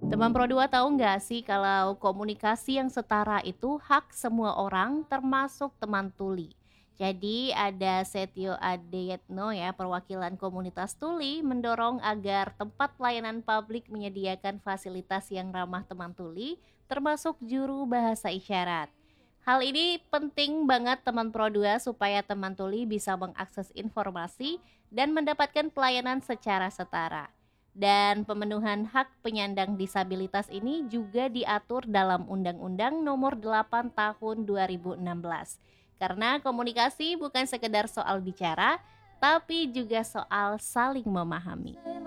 Teman Pro 2 tahu nggak sih kalau komunikasi yang setara itu hak semua orang termasuk teman tuli. Jadi ada Setio Adeyetno ya, perwakilan komunitas tuli mendorong agar tempat pelayanan publik menyediakan fasilitas yang ramah teman tuli, termasuk juru bahasa isyarat. Hal ini penting banget teman Pro 2 supaya teman tuli bisa mengakses informasi dan mendapatkan pelayanan secara setara. Dan pemenuhan hak penyandang disabilitas ini juga diatur dalam Undang-Undang Nomor 8 Tahun 2016. Karena komunikasi bukan sekedar soal bicara, tapi juga soal saling memahami.